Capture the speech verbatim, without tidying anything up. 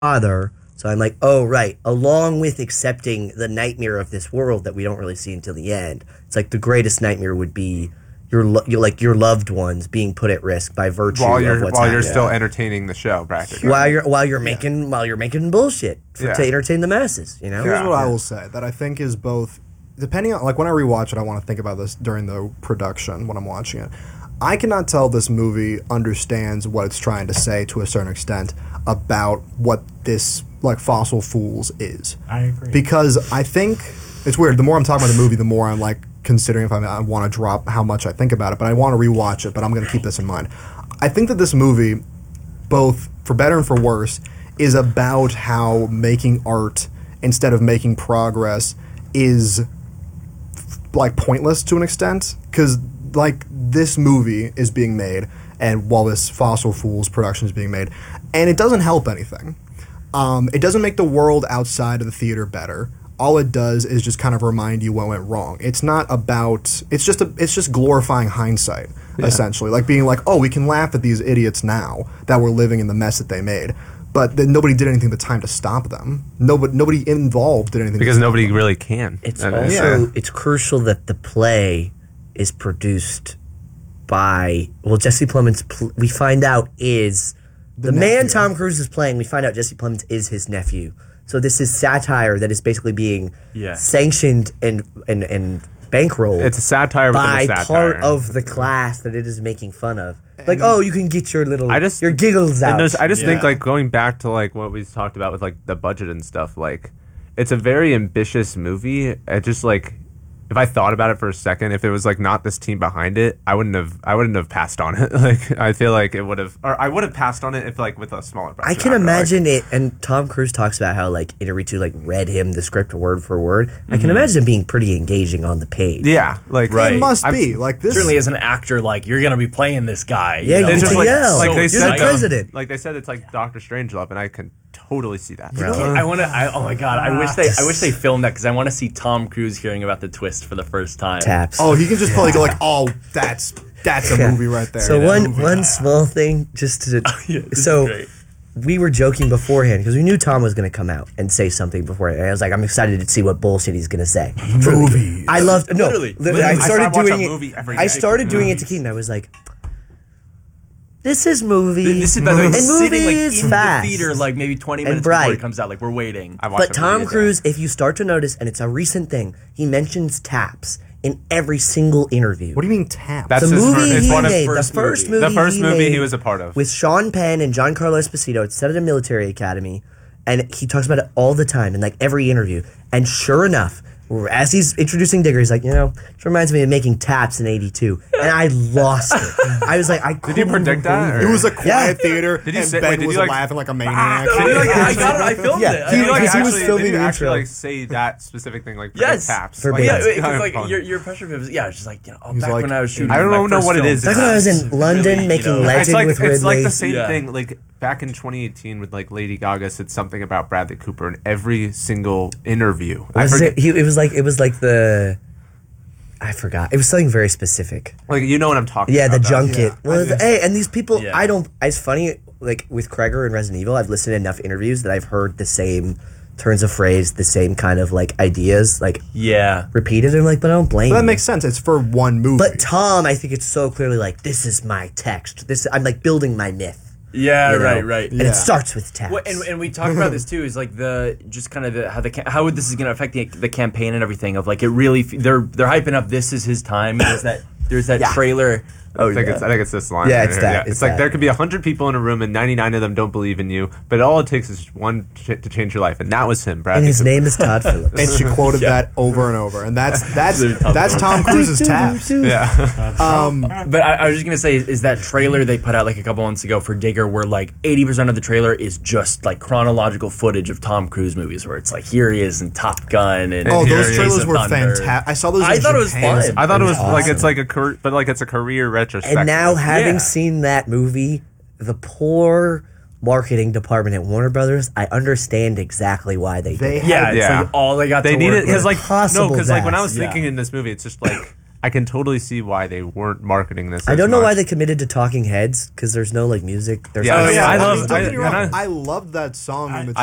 father. So I'm like, oh, right. Along with accepting the nightmare of this world that we don't really see until the end, it's like the greatest nightmare would be your, lo- your like your loved ones being put at risk by virtue while of you're what's while you're happening. still entertaining the show, practically. while you're while you're making while you're making bullshit for, Yeah. to entertain the masses. You know. Here's Yeah. what I will say that I think is both, depending on, like when I rewatch it, I want to think about this during the production when I'm watching it. I cannot tell this movie understands what it's trying to say to a certain extent about what this like Fossil Fools is. I agree. Because I think it's weird. The more I'm talking about the movie, the more I'm like considering if I'm, I want to drop how much I think about it. But I want to rewatch it. But I'm going to keep this in mind. I think that this movie, both for better and for worse, is about how making art instead of making progress is like pointless to an extent. Because like this movie is being made, and while this Fossil Fools production is being made, and it doesn't help anything. Um, it doesn't make the world outside of the theater better. All it does is just kind of remind you what went wrong. It's not about. It's just a. It's just glorifying hindsight, yeah. essentially, like being like, oh, we can laugh at these idiots now that were living in the mess that they made. But then nobody did anything at the time to stop them. Nobody, nobody involved did anything because to stop nobody them. really can. It's And also yeah. it's crucial that the play is produced by well Jesse Plemons. Pl- we find out is the, the man Tom Cruise is playing. We find out Jesse Plemons is his nephew. So this is satire that is basically being Yeah. sanctioned and and and bankrolled. It's a satire within by a satire. part of the class that it is making fun of. Like, oh, you can get your little I just your giggles and out. there's- I just think Yeah. like going back to like what we talked about with like the budget and stuff. Like, it's a very ambitious movie. It just like. If I thought about it for a second, if it was like not this team behind it, I wouldn't have. I wouldn't have passed on it. Like I feel like it would have, or I would have passed on it if like with a smaller. I can imagine it, and Tom Cruise talks about how like Inarritu like read him the script word for word. Mm-hmm. I can imagine it being pretty engaging on the page. Yeah, like Right. It must I've- be like this. Certainly, as an actor, like you're gonna be playing this guy. Yeah, you know? you It's get just to like, yell. like they You're said, the though, president. like they said, it's like Doctor Strangelove, and I can totally see that. You know what? I want to. I, oh my god! I wish they. I wish they filmed that because I want to see Tom Cruise hearing about the twist for the first time. Taps. Oh, he can just probably go like, oh, that's that's a Yeah. movie right there. So you know? one one small thing, just to Yeah, this is so great. we were joking beforehand because we knew Tom was going to come out and say something beforehand. And I was like, I'm excited to see what bullshit he's going to say. Movies. I loved no. Literally. literally, I Literally. started I watch doing a it. movie every I day. started doing it to Keaton. I was like, this is movie. This is by the way, and it's movie sitting like is in fast. the theater, like maybe twenty And minutes before bright. it comes out. Like we're waiting. I watched But a Tom movie a day. Cruise, if you start to notice, and it's a recent thing, he mentions taps in every single interview. What do you mean tap? That's the his movie fir- it's he one of made, first the first movie. movie, The first he movie made he was a part of. with Sean Penn and Giancarlo Esposito. It's set at a military academy, and he talks about it all the time in like every interview. And sure enough, as he's introducing Digger, he's like, you know, it reminds me of making taps in eighty-two, and I lost it. I was like, I Did you predict that? It or- was a quiet Yeah. theater, Did you and say- Ben wait, did was you, like- laughing like a maniac. No, I, I got it. I filmed Yeah. it. Did you I- like Because he was actually, filming did you the actually intro. like say that specific thing like Yes. taps? Verbatim. yeah, Like, because it's kind of like fun. your your pressure was yeah, it's just like you know oh, He's back like- when I was shooting. I don't my know first what it film, is. Back when I was in that's London really, you making know, Legend it's like with it's like Ridley. the same Yeah. thing. Like back in twenty eighteen with like Lady Gaga said something about Bradley Cooper in every single interview. I Was forget, it, he, it was like it was like the. I forgot. It was something very specific. like you know what I'm talking Yeah, the about. though. junket. Yeah, well, I do. hey, and these people, Yeah. I don't. It's funny, like with Kreger and Resident Evil, I've listened to enough interviews that I've heard the same turns of phrase, the same kind of like ideas, like Yeah. repeated. And I'm like, but I don't blame But that you. makes sense. It's for one movie. But Tom, I think it's so clearly like this is my text. This I'm like building my myth. Yeah. you know? Right. Right. And Yeah. it starts with text. Well, and, and we talked about this too. Is like the just kind of the how the ca- how this is going to affect the, the campaign and everything. Of like it really f- they're they're hyping up. This is his time. There's that there's that Yeah. trailer. oh I think, yeah. it's, I think it's this line. Yeah, right it's here. that, Yeah. it's It's, like that. there could be one hundred people in a room and ninety-nine of them don't believe in you, but all it takes is one ch- to change your life, and that was him, Bradley and his Cooper. name is Todd Phillips. and she quoted that over and over, and that's that's They're tough that's ones. Tom Cruise's taps. Yeah. Um, But I, I was just gonna say, is that trailer they put out like a couple months ago for Digger, where like eighty percent of the trailer is just like chronological footage of Tom Cruise movies, where it's like here he is in Top Gun and oh, here those he is trailers in were Thunder. fantastic. I saw those. I in thought it was Japan. fun. I thought it was Awesome. like it's like a career, but like it's a career retrospective. And now, having Yeah. seen that movie, the poor marketing department at Warner Brothers, I understand exactly why they They did it. Yeah, it's Yeah. like all they got. they to need work it because with. like Possible no, because like when I was vast. thinking Yeah. in this movie, it's just like I can totally see why they weren't marketing this. I as don't know much. why they committed to Talking Heads because there's no like music. There's Yeah, no I mean, I sound. love- Don't get me I- wrong, and I, love that song. in